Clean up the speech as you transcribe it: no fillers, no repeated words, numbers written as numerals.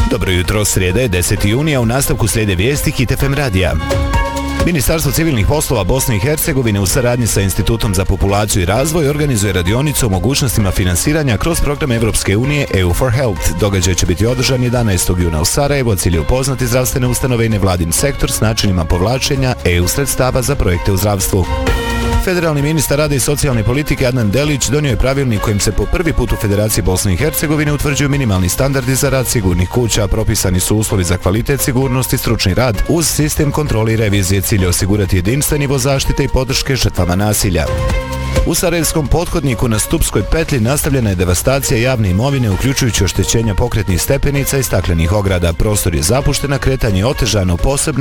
Dobro jutro, srijeda je 10. junija, u nastavku slijede vijesti Hit FM radija. Ministarstvo civilnih poslova Bosne i Hercegovine u saradnji sa Institutom za populaciju i razvoj organizuje radionicu o mogućnostima finansiranja kroz program Evropske unije EU for Health. Događaj će biti održan 11. juna u Sarajevu, a cilj je upoznati zdravstvene ustanove i nevladin sektor s načinima povlačenja EU sredstava za projekte u zdravstvu. Federalni ministar rada i socijalne politike Adnan Delić donio je pravilnik kojim se po prvi put u Federaciji Bosne i Hercegovine utvrđuju minimalni standardi za rad sigurnih kuća, propisani su uslovi za kvalitet, sigurnost i stručni rad uz sistem kontrole i revizije. Cilj je osigurati jedinstven nivo zaštite i podrške žrtvama nasilja. U Sarajevskom pothodniku na Stupskoj petlji nastavljena je devastacija javne imovine, uključujući oštećenja pokretnih stepenica i staklenih ograda. Prostor je zapušten, a kretanje je otežano, posebno